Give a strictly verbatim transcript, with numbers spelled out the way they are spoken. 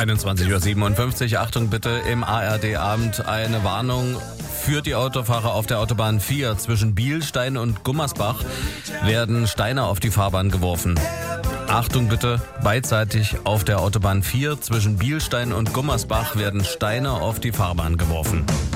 einundzwanzig Uhr siebenundfünfzig. Achtung bitte, im A R D-Abend eine Warnung für die Autofahrer auf der Autobahn vier. Zwischen Bielstein und Gummersbach werden Steine auf die Fahrbahn geworfen. Achtung bitte, beidseitig auf der Autobahn vier zwischen Bielstein und Gummersbach werden Steine auf die Fahrbahn geworfen.